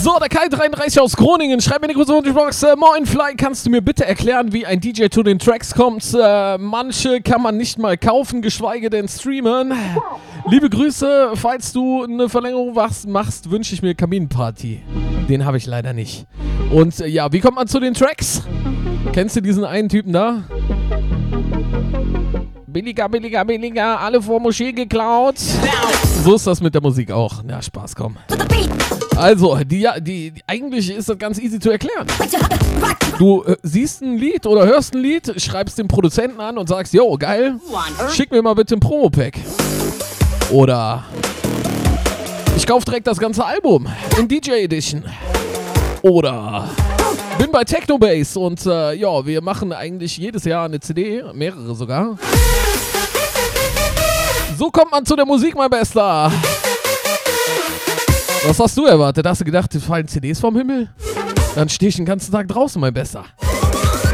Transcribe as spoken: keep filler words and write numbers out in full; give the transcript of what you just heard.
So, der Kai dreiunddreißig aus Groningen schreibt mir eine kurze Box. Äh, Moin Fly, kannst du mir bitte erklären, wie ein D J zu den Tracks kommt? Äh, manche kann man nicht mal kaufen, geschweige denn streamen. Liebe Grüße, falls du eine Verlängerung machst, wünsche ich mir Kaminenparty. Den habe ich leider nicht. Und äh, ja, wie kommt man zu den Tracks? Kennst du diesen einen Typen da? Billiger, billiger, billiger, alle vor Moschee geklaut. So ist das mit der Musik auch. Ja, Spaß, komm. Also, die, die, die, eigentlich ist das ganz easy zu erklären. Du äh, siehst ein Lied oder hörst ein Lied, schreibst den Produzenten an und sagst, yo, geil, schick mir mal bitte ein Promo-Pack. Oder ich kauf direkt das ganze Album in D J Edition. Oder bin bei Technobase und äh, ja, wir machen eigentlich jedes Jahr eine C D, mehrere sogar. So kommt man zu der Musik, mein Bester. Was hast du erwartet? Hast du gedacht, es fallen C Ds vom Himmel? Dann stehe ich den ganzen Tag draußen, mein Bester.